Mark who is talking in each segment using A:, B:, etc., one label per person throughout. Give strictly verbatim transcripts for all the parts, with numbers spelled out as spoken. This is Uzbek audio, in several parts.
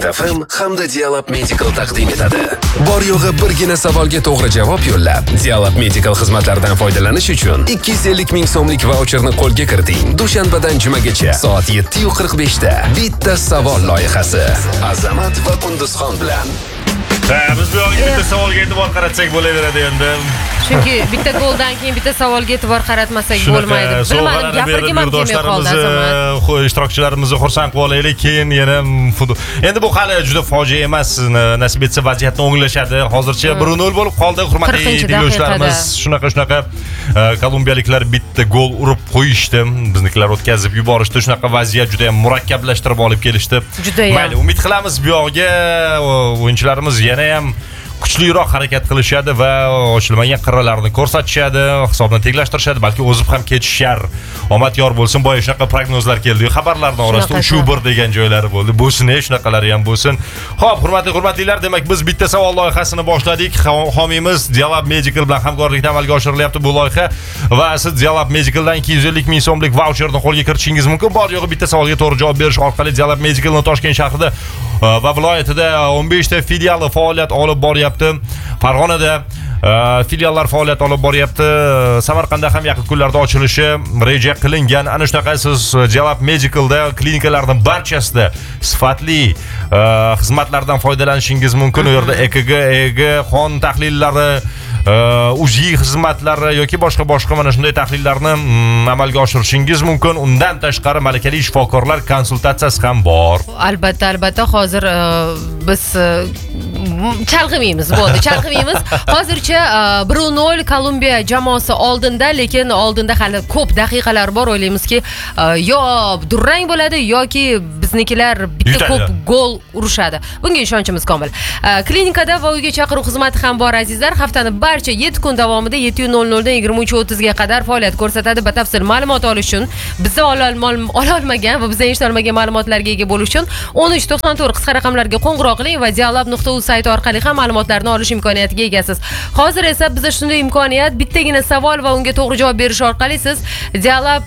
A: F M hamda Dialab Medical taqdim etadi. Bor yo'g'i birgina savolga to'g'ri javob yo'llab, Dialab Medical xizmatlaridan foydalanish uchun ikki yuz ellik ming so'mlik vaucherni qo'lga kiriting. Dushanbadan jumagacha soat yetti qirq besh da bitta savol loyihasi. Azamat va Qunduzxon bilan.
B: Ha, biz bu yo'lga bitta savolga e'tibor qaratsak bo'laveradi endi.
C: Chunki bitta goldan keyin bitta savolga e'tibor qaratmasak bo'lmaydi. Bilmadim, gapirgim
B: kelmay ishtirokchilarimizni xursand qilib olaylik, keyin yana endi bu hali juda fojia emas, nasib etsa vaziyatni o'nglashadi. Hozircha bir nol bo'lib qoldi, hurmatli tinglovchilarimiz. Shunaqa shunaqa kolumbiyaliklar bitta gol urib qo'yishdi. Biznikilar o'tkazib yuborishdi. Shunaqa vaziyat juda ham murakkablashtirib olib kelishdi. Mayli, umid qilamiz bu yo'g'ga o'yinchilarimiz yana ham kuchliroq harakat qilishadi va ochilmagan qirralarni ko'rsatishadi, hisobni tenglashtirishadi, balki o'zib ham ketishar. Omad yor bo'lsin. Boya shunaqa prognozlar keldi. Xabarlarning orasida shu bir degan joylari bo'ldi. Bo'lsin, shunaqalari ham bo'lsin. Xo'p, hurmatli hurmatlilar, demak biz bitta savol loyihasini boshladik. Homiyimiz Dialab Medical bilan hamkorlikda amalga oshirilyapti bu loyiha va siz Dialab Medicaldan ikki yuz ellik ming so'mlik vaucherni qo'lga kiritishingiz mumkin. Bor yo'g'i bitta savolga to'g'ri javob berish orqali Dialab Medicalning Toshkent shahrida va viloyatida o'n besh ta filiali faoliyat olib boryapti. Farg'onada filiallar faoliyat olib boryapti. Samarqandda ham yaqin kunlarda ochilishi reja qilingan. Ana shunaqa siz Dialab Medicalda klinikalarning barchasida sifatli xizmatlardan foydalanishingiz mumkin. U yerda E K G, E E G, qon tahlillari, U Z I xizmatlari yoki boshqa boshqa mana shunday tahlillarni amalga oshirishingiz mumkin. Undan tashqari malakali shifokorlar konsultatsiyasi ham bor.
C: Albatta, albatta, hozir biz chalg'imaymiz, bo'ldi, chalg'imaymiz. Hozircha bir nol Kolumbiya jamoasi oldinda, lekin oldinda hali ko'p daqiqalar bor. O'ylaymizki, yo durang bo'ladi yoki biznikilar bitta ko'p gol urishadi. Bunga ishonchimiz komil. Klinikada va uyga chaqiruv xizmati ham bor azizlar. Haftani barcha yetti kun davomida yetti nol nol dan yigirma uch o'ttiz ga qadar faoliyat ko'rsatadi. Batafsil ma'lumot olish uchun, bizni ola olmagan va bizdan eshita olmagan ma'lumotlarga ega bo'lish uchun o'n uch to'qson to'rt qisqa raqamlarga qo'ng'iroq qiling va dialab nuqta u sayti orqali ham ma'lumotlarni olish imkoniyatiga egasiz. Hozir esa bizda shunday imkoniyat, bittagina savol va unga to'g'ri javob berish orqali siz Dialab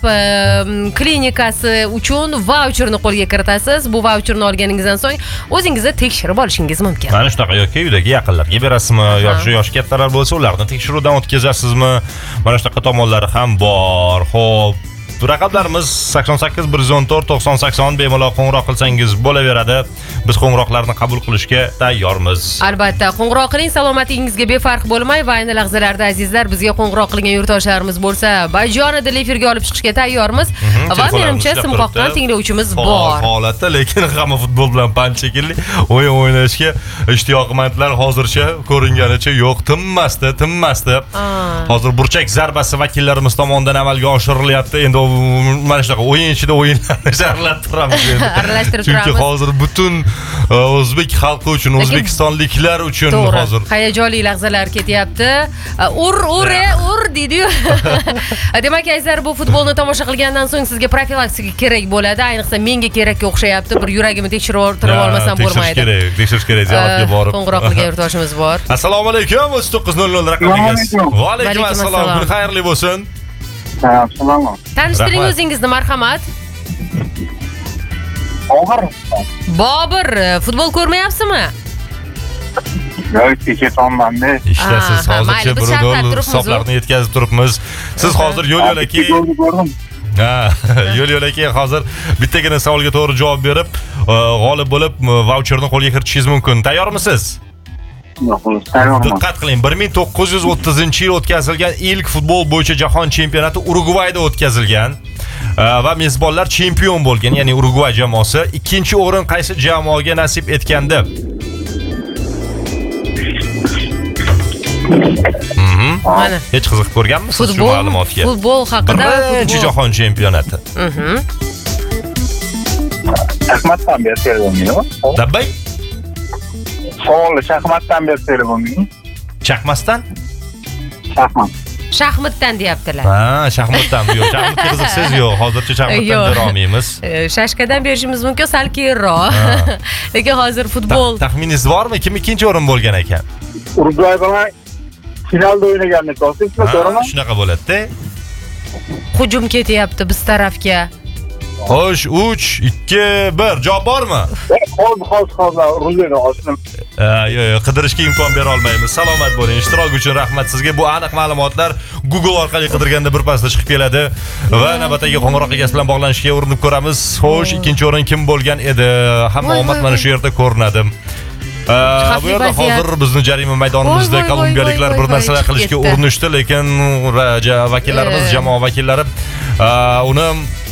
C: klinikasi uchun vaucherni qo'lga kiritasiz. Bu vaucherni olganingizdan so'ng o'zingizni tekshirib olishingiz mumkin.
B: Mana shunaqa yoki uydagi yaqinlarga berasizmi, yoki yosh kattalar bo'lsa ularni tekshiruvdan o'tkazasizmi? Mana shunaqa tomonlari ham bor. Xo'p, raqamlarimiz sakson sakkiz bir yuz o'n to'rt to'qson sakson bemalol qo'ng'iroq qilsangiz bo'laveradi. Biz qo'ng'iroqlarni qabul qilishga tayyormiz.
C: Albatta, qo'ng'iroq qiling, salomatligingizga befarq bo'lmay va ayni lahzalarda azizlar bizga qo'ng'iroq qilgan yurtdoshlarimiz bo'lsa, bajonidil efirga olib chiqishga tayyormiz. Va menimcha simqoqdan tinglovchimiz bor.
B: Holatda, lekin hamma futbol bilan band shekilli o'yin o'ynashga ishtiyoqmandlar hozircha ko'ringanicha yo'q, tinmasdi, tinmasdi. Hozir burchak zarbasi vakillarimiz tomonidan amalga oshirilyapti. Endi mana shunaqa o'yin ichida o'yinlarni aralashtiramiz endi.
C: Aralashtirib turamiz.
B: Chunki hozir butun o'zbek xalqi uchun, o'zbekistonliklar uchun hozir
C: hayajonli lahzalar ketyapti. Ur, ur, ur deydi-yu. Demak, azizlar, bu futbolni tomosha qilgandan so'ng sizga profilaktika kerak bo'ladi. Ayniqsa menga kerakga o'xshayapti. Bir yuragimni tekshirib olmasam bo'lmaydi.
B: Tekshirish kerak, tekshirish kerak, javobga borib.
C: Qo'ng'iroq qilgan yurtdoshimiz bor.
B: Assalomu alaykum. o'ttiz to'qqiz nol nol raqamingiz. Va alaykum assalom. Kun xayrli bo'lsin.
D: Assalomu.
C: Tanishtiring o'zingizni, marhamat.
D: Bobur.
C: Bobur, futbol ko'rmayapsizmi?
D: Yo'q, kechirolmanda.
B: Ishlasiz, hozircha bir nol hisoblarni yetkazib turibmiz. Siz hozir yo'l-yo'laki Ha, yo'l-yo'laki hozir bittagina savolga to'g'ri javob berib, g'olib bo'lib vaucherni qo'lga kiritishingiz mumkin. Tayyormisiz? Diqqat qiling, bir ming to'qqiz yuz o'ttizinchi yil o'tkazilgan ilk futbol bo'yicha jahon chempionati Urugvayda o'tkazilgan va mezbonlar chempion bo'lgan, ya'ni Urugvay jamoasi. Ikkinchi o'rin qaysi jamoaga nasib etgandi? Mhm.
C: Mana.
B: Hech qiziqib ko'rganmisiz shu ma'lumotga?
C: Futbol haqida,
B: birinchi jahon chempionati.
C: Mhm.
D: Shaxmatdan bersangiz bo'lmaydi.
B: Dabbay?
D: Savolni shaxmatdan bersangiz bo'lmaydi.
B: Shaxmasdan?
D: Shaxmat.
C: Shaxmatdan deyaptilar.
B: Ha, shaxmatdan yo'q. Shaxmatga qiziqsiz yo'q. Hozircha shaxmatdan bera olmaymiz.
C: Shashkadan berishimiz mumkin, sal keyinroq. Lekin hozir futbol.
B: Taxminingiz bormi? Kim ikkinchi o'rin bo'lgan ekan?
D: Urugvay bilan finalda o'ynaganini ko'rsangizmi, to'g'rimi?
B: Shunaqa bo'ladi-da.
C: Hujum ketyapti biz tarafga.
B: Xo'sh, uch, ikki, bir. Javob bormi?
D: Hozir hozir hozir rulini ochdim.
B: Yo'q, yo'q, qidirishga imkon bera olmaymiz. Salomat bo'ling. Ishtirok uchun rahmat sizga. Bu aniq ma'lumotlar Google orqali qidirganda bir pasda chiqib keladi va navbatdagi qo'ng'iroq egasi bilan bog'lanishga urinib ko'ramiz. Xo'sh, ikkinchi o'rin kim bo'lgan edi? Hamma omad mana shu yerda ko'rinadi. Bu yerda hozir bizni jarima maydonimizda kolumbiyaliklar bir narsalar qilishga urinishdi, lekin vakillarimiz, jamoa vakillari uni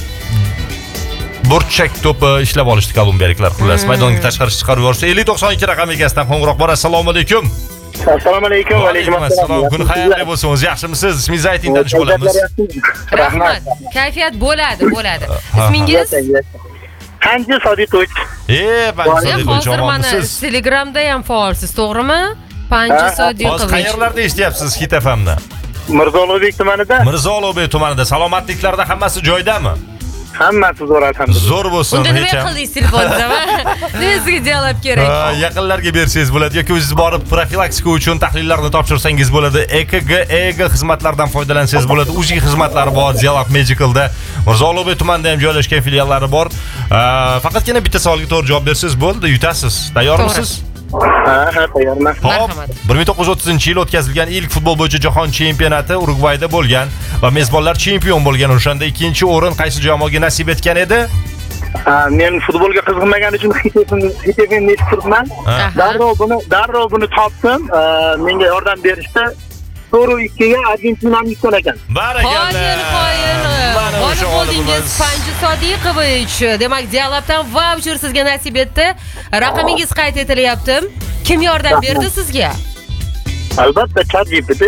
B: burchak to'pi ishlab olishdi kolumbiyaliklar. Xullas, maydonga tashqari chiqarib yuborsa, ellik to'qson ikki raqam egasidan qo'ng'iroq bor. Assalomu alaykum.
D: Assalomu alaykum. Va alaykum assalom.
B: Kun xayrli bo'lsin. O'zingiz yaxshimisiz? Ismingizni ayting, tanishib olamiz.
C: Rahmat. Kayfiyat bo'ladi, bo'ladi. Ismingiz?
D: Panji Sodiqovich.
B: E, Panji Sodiqovich,
C: hozir mana Telegramda ham faolsiz, to'g'rimi? Panji Sodiqovich.
B: Hozir qayerlarda eshityapsiz Hit F M da?
D: Mirzo Ulug'bek tumanida.
B: Mirzo Ulug'bek tumanida. Salomatliklarda hammasi joyidami?
D: Hammasi zo'r alhamdulillah.
B: Zo'r bo'lsin.
C: Unda nima qildingiz telefonda? Nima sizga javob kerak?
B: Yaqinlarga bersangiz bo'ladi yoki o'zingiz borib profilaktika uchun tahlillarni topshirsangiz bo'ladi. E K G, E G xizmatlaridan foydalansangiz bo'ladi. U J xizmatlari bor Dialog Medical'da. Mirzo Ulug'bek tumanida ham joylashgan filiallari bor. Faqatgina bitta savolga to'g'ri javob bersangiz bo'ldi, yutasiz. Tayyormisiz?
D: Ha, ha, tayyorman.
C: Marhamat.
B: bir ming to'qqiz yuz o'ttizinchi yil o'tkazilgan ilk futbol bo'yicha jahon chempionati Urugvayda bo'lgan va mezbonlar chempion bo'lgan. O'shanda ikkinchi o'rin qaysi jamoaga nasib etgan edi?
D: Men futbolga qiziqmagan uchun Hit F M'ni eshittirman. Darrov buni, darrov buni topdim. Menga yordam berishdi. to'rt ikki ga Argentinani yutgan ekan.
B: Barakallah.
C: Qoyil, qoyil. G'olib bo'ldingiz Panji Sodiqovich. Demak, Dialogdan voucher sizga nasib etdi. Raqamingiz qayd etilyapti. Kim yordam berdi sizga?
D: Albatta ChatGPT.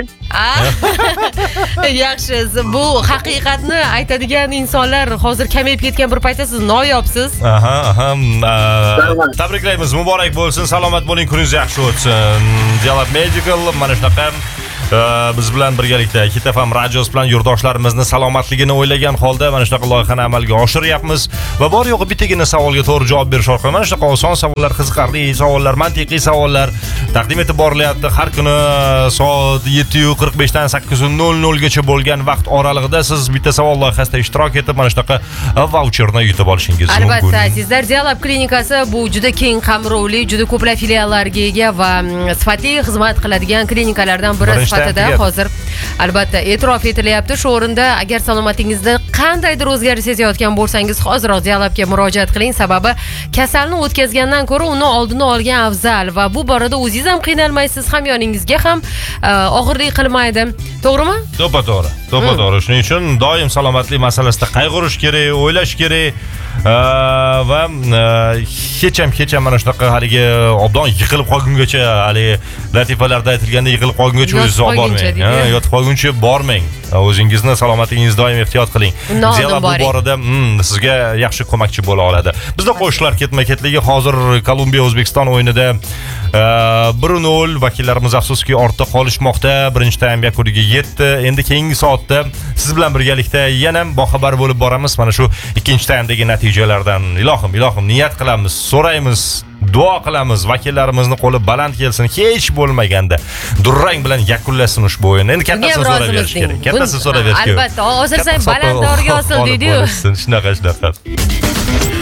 C: Yaxshi, bu haqiqatni aytadigan insonlar hozir kamayib ketgan bir paytda siz noyobsiz.
B: Aha, aha. Tabriklaymiz, muborak bo'lsin, salomat bo'ling, kuningiz yaxshi o'tsin. Dialog Medical mana shunaqa biz bilan birgalikda Hit F M radiosi bilan yurtdoshlarimizni salomatligini o'ylagan holda mana shunaqa loyihani amalga oshiryapmiz va bor yo'g'i bittagina savolga to'g'ri javob berish orqali mana shunaqa oson savollar, qiziqarli savollar, mantiqiy savollar taqdim etib borilyapti. Har kuni soat yetti qirq besh dan sakkiz nol nol gacha bo'lgan vaqt oralig'ida siz bitta savol loyihasida ishtirok etib mana shunaqa voucherni yutib olishingiz mumkin.
C: Albatta, sizlar Dialog klinikasi bu juda keng qamrovli, juda ko'plab filiallarga ega va sifatli xizmat qiladigan klinikalardan biri sifatida hozir albatta e'tirof etilyapti. Shu o'rinda agar salomatingizda qandaydir o'zgarish sezayotgan bo'lsangiz, hozirroq Dialogga murojaat qiling. Sababi kasalni o'tkazgandan ko'ra uni oldini olgan afzal va bu borada o'zingiz ham qiynalmaysiz, hamyoningizga ham og'irlik qilmaydi. To'g'rimi?
B: To'g'ri, to'g'ri, to'g'ri. Shuning uchun doim salomatlik masalasida qayg'urish kerak, o'ylash kerak. Va hech ham hech ham mana shunaqa haligi obdon yiqilib qolgungacha, haligi latifalarda aytilganda yiqilib qolgungacha o'zingizni olib bormang. Yotib qolguncha bormang. O'zingizni salomatligingizni doim ehtiyot qiling. Dialog bu borada sizga yaxshi ko'makchi bo'la oladi. Bizda qo'shiqlar ketma-ketligi hozir Kolumbiya O'zbekiston o'yinida bir nol vakillarimiz afsuski ortda qolishmoqda. Birinchi taym yakuniga yetdi. Endi keyingi soatda siz bilan birgalikda yana boxabar bo'lib boramiz. Mana shu ikkinchi taymdagi natijalardan. Ilohim, ilohim niyat qilamiz, so'raymiz, duo qilamiz, vakillarimizni qo'li baland kelsin, hech bo'lmaganda durang bilan yakunlasin ushbu o'yinni. Endi kattasini so'raverish kerak. Kattasini so'raverish kerak.
C: Albatta, hozir sen baland dorga osil deydi-yu.
B: Shunaqa, shunaqa.